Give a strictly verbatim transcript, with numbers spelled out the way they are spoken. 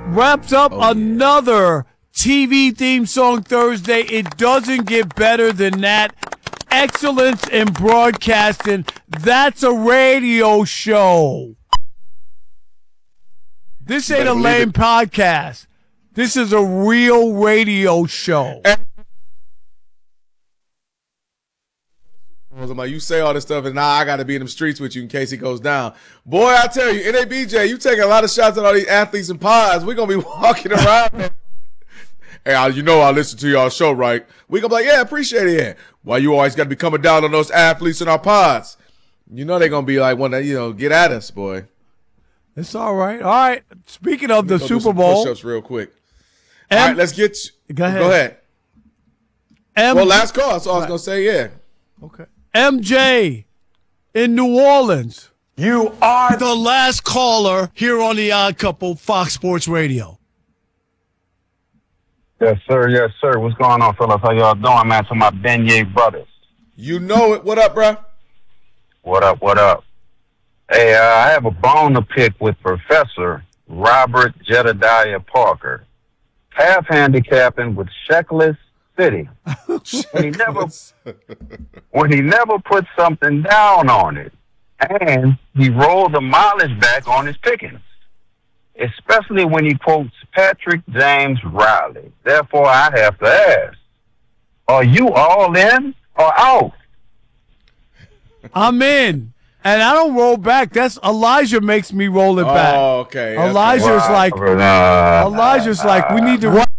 wraps up Oh, another T V theme song Thursday. It doesn't get better than that. Excellence in broadcasting. That's a radio show. This ain't a lame podcast. This is a real radio show. I'm like, you say all this stuff, and now I got to be in them streets with you in case he goes down. Boy, I tell you, N A B J, you taking a lot of shots at all these athletes and pods. We're going to be walking around. Hey, you know I listen to y'all show, right? We going to be like, yeah, appreciate it. Yeah. Why you always got to be coming down on those athletes in our pods? You know they're going to be like, one that, you know, get at us, boy. It's all right. All right. Speaking of the Super Bowl. Push-ups real quick. M- all right, let's get you. Go ahead. Go ahead. M- well, last call, so I was going to say, yeah. Okay. M J in New Orleans. You are the last caller here on the Odd Couple, Fox Sports Radio. Yes, sir. Yes, sir. What's going on, fellas? How y'all doing, man? To my Beignet brothers. You know it. What up, bro? What up, what up? Hey, uh, I have a bone to pick with Professor Robert Jedediah Parker. Half handicapping with Checklist City. when he never when he never put something down on it. And he rolled the mileage back on his pickings. Especially when he quotes Patrick James Riley. Therefore, I have to ask, are you all in or out? I'm in. And I don't roll back. That's Elijah makes me roll it back. Oh, okay. Elijah's Wow. like Uh, Elijah's like, we need to run